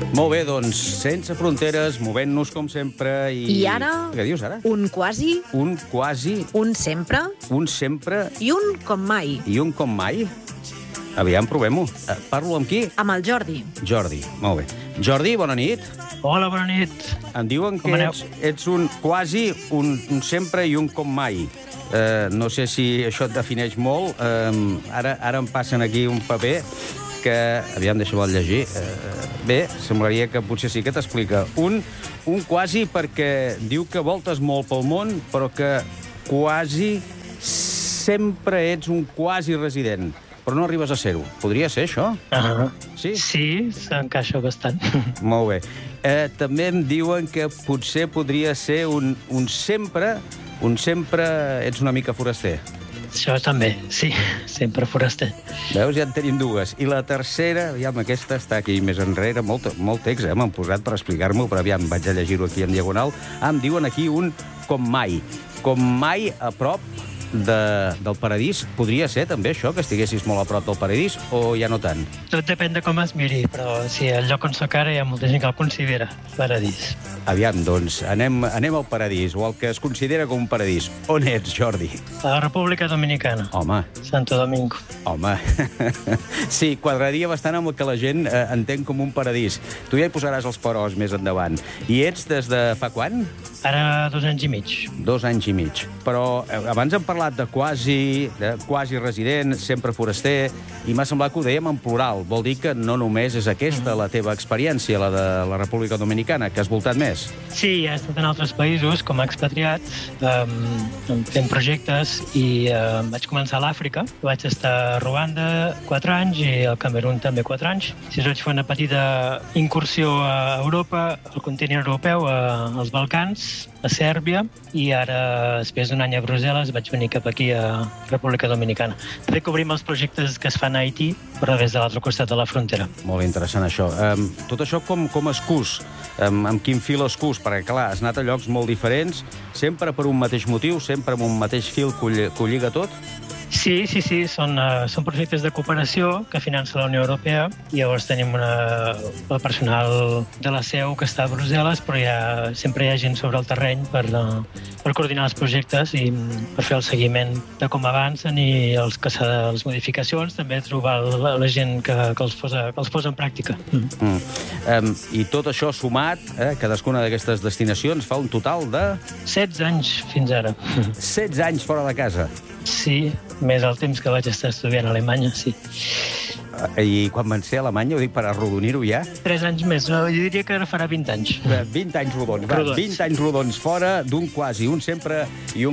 Molt bé, doncs, sense fronteres, movent-nos com sempre i... I ara... Què dius, ara? Un quasi... Un quasi... Un sempre... Un sempre... I un com mai. I un com mai? Aviam, provem-ho. Parlo amb qui? Amb el Jordi. Jordi, molt bé. Jordi, bona nit. Hola, bona nit. Em diuen que ets un quasi, un sempre i un com mai. No sé si això et defineix molt. Ara em passen aquí un paper que... Aviam, deixa'm-el llegir. Bé, semblaria que potser sí que t'explica. Un quasi perquè diu que voltes molt pel món, però que quasi sempre ets un quasi resident. Però no arribes a ser-ho. Podria ser això? Sí? Sí, s'encaixa bastant. Molt bé. També em diuen que potser podria ser un sempre ets una mica foraster. Això també, sí, sempre foraster. Veus, ja en tenim dues. I la tercera, aviam, aquesta està aquí més enrere, molt text, m'han posat per explicar-m'ho, però aviam, vaig a llegir-ho aquí en diagonal. Em diuen aquí un com mai. Com mai a prop del paradís. Podria ser també això, que estiguessis molt a prop del paradís, o ja no tant? Tot depèn de com es miri, però sí, el lloc on soc ara hi ha molta gent que el considera paradís. Aviam, doncs, anem al paradís, o el que es considera com un paradís. On ets, Jordi? A la República Dominicana. Home. Santo Domingo. Home. Sí, quadraria bastant amb el que la gent entén com un paradís. Tu ja hi posaràs els peròs més endavant. I ets des de fa quan? Ara 2 anys i mig. 2 anys i mig. Però abans hem parlat de quasi resident, sempre foraster, i m'ha semblat que ho dèiem en plural. Vol dir que no només és aquesta la teva experiència, la de la República Dominicana, que has voltat més. Sí, he estat en altres països com a expatriat, fent projectes, i vaig començar a l'Àfrica. Vaig estar a Ruanda 4 anys i al Camerun també 4 anys. Després vaig fer una petita incursió a Europa, al continent europeu, als Balcans, a Sèrbia, i ara, després d'un any a Brussel·les, vaig venir cap aquí a República Dominicana. També cobrim els projectes que es fan a Haití, però des de l'altre costat de la frontera. Molt interessant, això. Tot això com es cus? Amb quin fil es cus? Perquè, clar, has anat a llocs molt diferents, sempre per un mateix motiu, sempre amb un mateix fil que ho lliga tot? Sí, són projectes de cooperació que finança la Unió Europea, i llavors tenim el personal de la seu que està a Brussel·les, però sempre hi ha gent sobre el terreny per coordinar els projectes i per fer el seguiment de com avancen i les modificacions, també trobar la gent que els posa en pràctica. I tot això sumat, cadascuna d'aquestes destinacions, fa un total de... 16 anys fins ara. 16 anys fora de casa? Sí, més el temps que vaig estar estudiant a Alemanya, sí. I quan van ser a Alemanya, ho dic per arrodonir-ho ja? 3 anys més, jo diria que ara farà 20 anys. 20 anys rodons, 20 anys rodons fora d'un quasi, un sempre i un